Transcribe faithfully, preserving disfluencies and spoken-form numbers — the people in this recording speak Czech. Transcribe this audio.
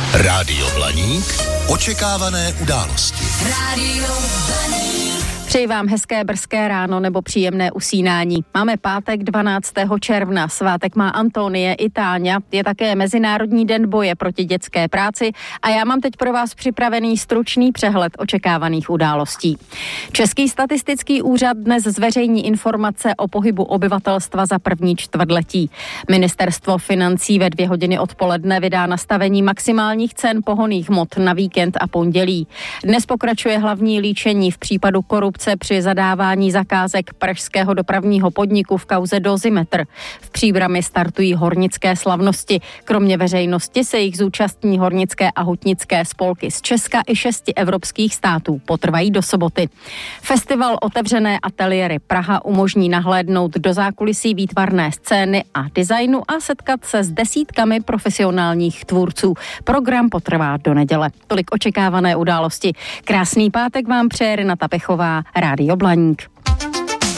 Rádio Blaník. Očekávané události. Rádio Blaník. Přeji vám hezké brzké ráno nebo příjemné usínání. Máme pátek dvanáctého června, svátek má Antonie i Táňa, je také Mezinárodní den boje proti dětské práci a já mám teď pro vás připravený stručný přehled očekávaných událostí. Český statistický úřad dnes zveřejní informace o pohybu obyvatelstva za první čtvrtletí. Ministerstvo financí ve dvě hodiny odpoledne vydá nastavení maximálních cen pohonných hmot na víkend a pondělí. Dnes pokračuje hlavní líčení v případu korupce při zadávání zakázek pražského dopravního podniku v kauze Dozimetr. V Příbrami startují hornické slavnosti. Kromě veřejnosti se jich zúčastní hornické a hutnické spolky z Česka i šesti evropských států. Potrvají do soboty. Festival Otevřené ateliéry Praha umožní nahlédnout do zákulisí výtvarné scény a designu a setkat se s desítkami profesionálních tvůrců. Program potrvá do neděle. Tolik očekávané události. Krásný pátek vám přeje Renata Pechová, Rádio Blaník.